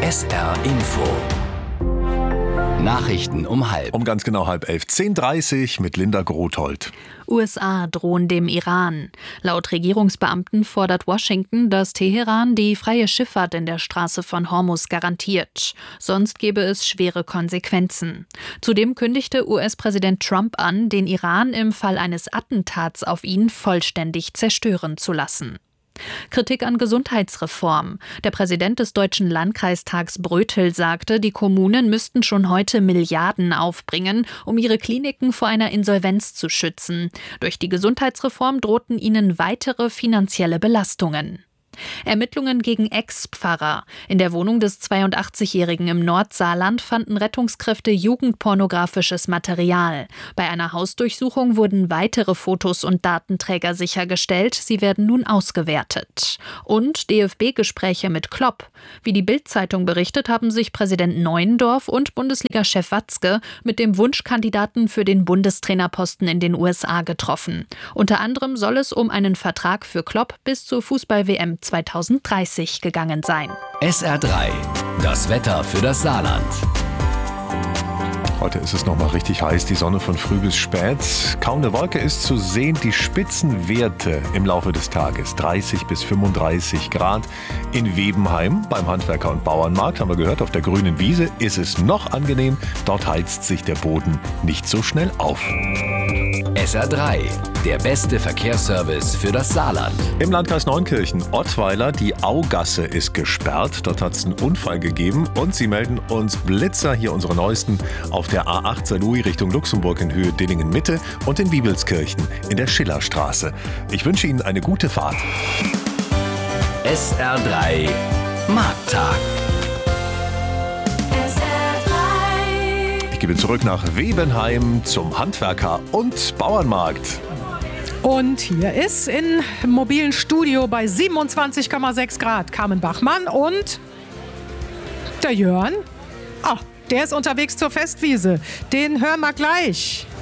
SR Info. Nachrichten um halb. Um ganz genau 10:30, 10:30 mit Linda Grothold. USA drohen dem Iran. Laut Regierungsbeamten fordert Washington, dass Teheran die freie Schifffahrt in der Straße von Hormuz garantiert. Sonst gäbe es schwere Konsequenzen. Zudem kündigte US-Präsident Trump an, den Iran im Fall eines Attentats auf ihn vollständig zerstören zu lassen. Kritik an Gesundheitsreform. Der Präsident des Deutschen Landkreistags Brötel sagte, die Kommunen müssten schon heute Milliarden aufbringen, um ihre Kliniken vor einer Insolvenz zu schützen. Durch die Gesundheitsreform drohten ihnen weitere finanzielle Belastungen. Ermittlungen gegen Ex-Pfarrer. In der Wohnung des 82-Jährigen im Nordsaarland fanden Rettungskräfte jugendpornografisches Material. Bei einer Hausdurchsuchung wurden weitere Fotos und Datenträger sichergestellt. Sie werden nun ausgewertet. Und DFB-Gespräche mit Klopp. Wie die Bild-Zeitung berichtet, haben sich Präsident Neuendorf und Bundesliga-Chef Watzke mit dem Wunschkandidaten für den Bundestrainerposten in den USA getroffen. Unter anderem soll es um einen Vertrag für Klopp bis zur Fußball-WM 2030 gegangen sein. SR3, das Wetter für das Saarland. Heute ist es noch mal richtig heiß, die Sonne von früh bis spät. Kaum eine Wolke ist zu sehen, die Spitzenwerte im Laufe des Tages 30 bis 35 Grad. In Webenheim beim Handwerker- und Bauernmarkt, haben wir gehört, auf der grünen Wiese ist es noch angenehm. Dort heizt sich der Boden nicht so schnell auf. SR3, der beste Verkehrsservice für das Saarland. Im Landkreis Neunkirchen, Ottweiler, die Augasse ist gesperrt. Dort hat es einen Unfall gegeben und sie melden uns Blitzer, hier unsere neuesten, auf der A8 Saarlouis Richtung Luxemburg in Höhe Dillingen-Mitte und in Wiebelskirchen in der Schillerstraße. Ich wünsche Ihnen eine gute Fahrt. SR3 Markttag. Ich gebe zurück nach Webenheim zum Handwerker- und Bauernmarkt. Und hier ist im mobilen Studio bei 27,6 Grad Carmen Bachmann und der Jörn. Der ist unterwegs zur Festwiese. Den hören wir gleich.